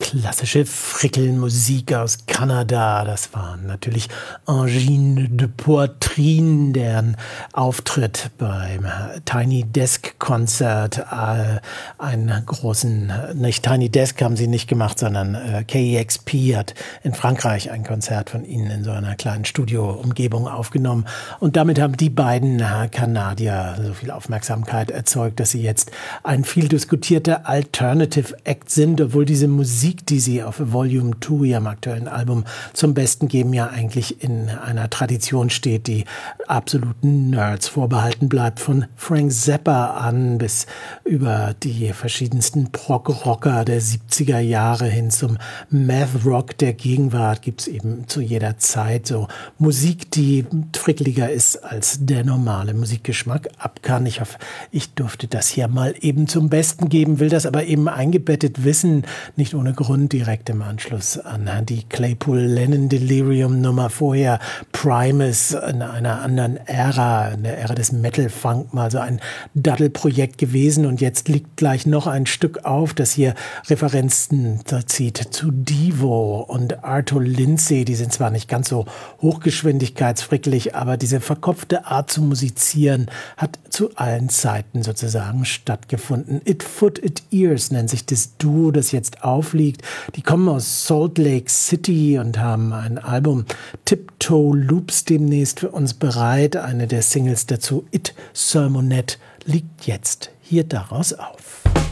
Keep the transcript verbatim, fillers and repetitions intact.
klassische Frickelmusik aus Kanada. Das waren natürlich Angine de Poitrine, deren Auftritt beim Tiny Desk Konzert, äh, einen großen, nicht Tiny Desk haben sie nicht gemacht, sondern äh, K E X P hat in Frankreich ein Konzert von ihnen in so einer kleinen Studioumgebung aufgenommen. Und damit haben die beiden äh, Kanadier so viel Aufmerksamkeit erzeugt, dass sie jetzt ein viel diskutierter Alternative Act sind, obwohl diese Musik, die sie auf Volume zwei, ihrem aktuellen Album, zum Besten geben, ja eigentlich in einer Tradition steht, die absoluten Nerds vorbehalten bleibt. Von Frank Zappa an bis über die verschiedensten Prog-Rocker der siebziger Jahre hin zum Math-Rock der Gegenwart gibt es eben zu jeder Zeit so Musik, die frickeliger ist, als der normale Musikgeschmack ab kann. Ich hoffe, ich durfte das hier mal eben zum Besten geben, will das aber eben eingebettet wissen, nicht ohne Grund direkt im Anschluss an die Claypool-Lennon-Delirium-Nummer vorher, Primus, in einer anderen Ära, in der Ära des Metal-Funk, mal so ein Daddel-Projekt gewesen und jetzt liegt gleich noch ein Stück auf, das hier Referenzen zieht zu Devo und Arthur Lindsay, die sind zwar nicht ganz so hochgeschwindigkeitsfrickelig, aber diese verkopfte Art zu musizieren hat zu allen Zeiten sozusagen stattgefunden. It Foot It Ears nennt sich das Duo, das jetzt aufliegt. Die kommen aus Salt Lake City und haben ein Album Tiptoe Loops demnächst für uns bereit. Eine der Singles dazu, It Sermonette, liegt jetzt hier daraus auf.